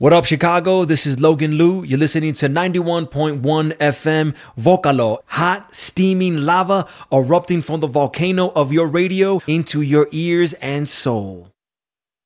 What up, Chicago? This is Logan Liu. You're listening to 91.1 FM Vocalo, hot, steaming lava erupting from the volcano of your radio into your ears and soul.